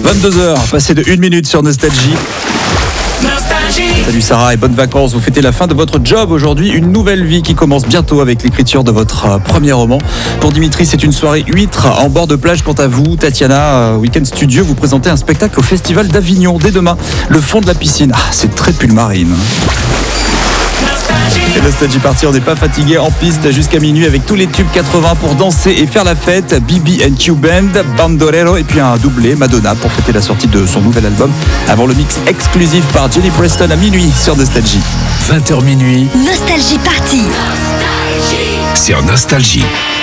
22h, passé de 1 minute sur Nostalgie. Salut Sarah et bonnes vacances. Vous fêtez la fin de votre job aujourd'hui. Une nouvelle vie qui commence bientôt avec l'écriture de votre premier roman. Pour Dimitri, c'est une soirée huître en bord de plage. Quant à vous, Tatiana, Weekend Studio, vous présentez un spectacle au Festival d'Avignon dès demain. Le fond de la piscine. Ah, c'est très Pulmarine. Et Nostalgie Party, on n'est pas fatigué en piste jusqu'à minuit avec tous les tubes 80 pour danser et faire la fête. BB&Q Band, Bandolero et puis un doublé Madonna pour fêter la sortie de son nouvel album avant le mix exclusif par Jenny Preston à minuit sur Nostalgie. 20h minuit. Nostalgie Party. Sur Nostalgie.